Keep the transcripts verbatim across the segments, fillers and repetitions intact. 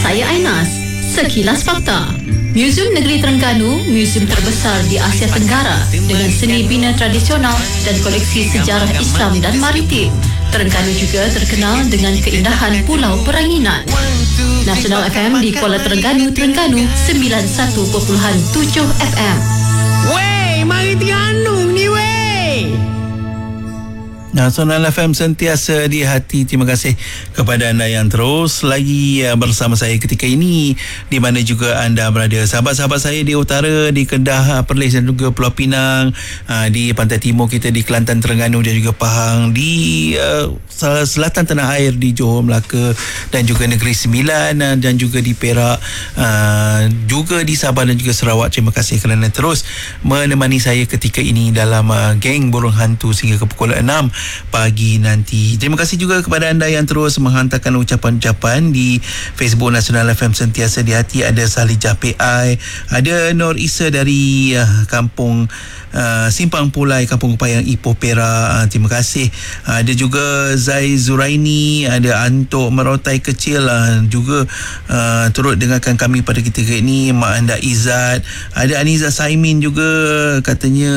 Saya Ainas. Sekilas Fakta. Muzium Negeri Terengganu, muzium terbesar di Asia Tenggara dengan seni bina tradisional dan koleksi sejarah Islam dan maritim. Terengganu juga terkenal dengan keindahan Pulau Peranginan. Nasional F M di Kuala Terengganu, Terengganu sembilan puluh satu perpuluhan tujuh F M. Wey, mari Terengganu ni wey. Nasional F M sentiasa di hati. Terima kasih kepada anda yang terus lagi bersama saya ketika ini, di mana juga anda berada. Sahabat-sahabat saya di utara, di Kedah, Perlis dan juga Pulau Pinang, di pantai timur kita di Kelantan, Terengganu dan juga Pahang, di uh, selatan tanah air di Johor, Melaka dan juga Negeri Sembilan, dan juga di Perak, uh, juga di Sabah dan juga Sarawak. Terima kasih kerana terus menemani saya ketika ini dalam uh, geng Burung Hantu sehingga ke pukul enam pagi nanti. Terima kasih juga kepada anda yang terus menghantarkan ucapan-ucapan di Facebook Nasional F M sentiasa di hati. Ada Salijah P I, ada Nur Isa dari uh, kampung uh, Simpang Pulai, Kampung Kepayang, Ipoh, Perak. Uh, terima kasih. Uh, ada juga Zai Zuraini, ada Antok Merotai Kecil uh, juga uh, turut dengarkan kami pada ketika ini. Mak Anda Izzat, ada Aniza Saimin juga, katanya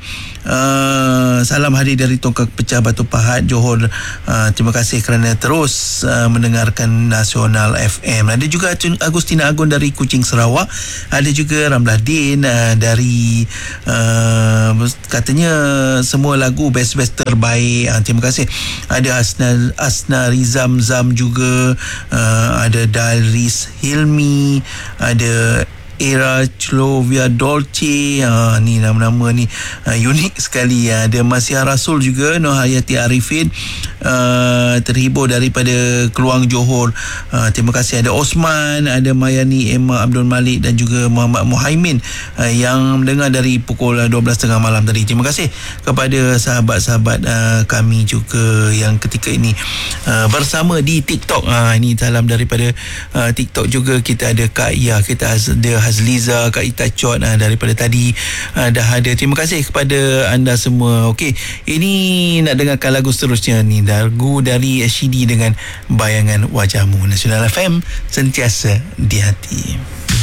uh, salam hadir dari Tongkang Pecah Batu Pahat, Johor. Uh, terima kasih kerana terus uh, mendengarkan Nasional F M. Ada juga Agustina Agun dari Kuching, Sarawak. Ada juga Ramlah Din uh, dari uh, katanya semua lagu best-best terbaik. Uh, terima kasih. Ada Asna, Asna Rizam Zam juga. Uh, ada Daris Hilmi, ada Era Clovia Dolce. Ha, ni nama-nama ni uh, unik sekali. Ya. Ada Masih Rasul juga, Nur Hayati Arifin, uh, terhibur daripada Keluang, Johor. Uh, terima kasih. Ada Osman, ada Mayani Emma Abdul Malik dan juga Muhammad Muhaimin uh, yang mendengar dari pukul dua belas tiga puluh malam tadi. Terima kasih kepada sahabat-sahabat uh, kami juga yang ketika ini uh, bersama di TikTok. Uh, ini salam daripada uh, TikTok juga. Kita ada Kak Ia, kita ada Hazliza, Kak Ita Chot uh, daripada tadi uh, dah ada. Terima kasih kepada anda semua. Okey, ini nak dengarkan lagu seterusnya ni, lagu dari Shidi dengan Bayangan Wajahmu. Nasional F M sentiasa di hati.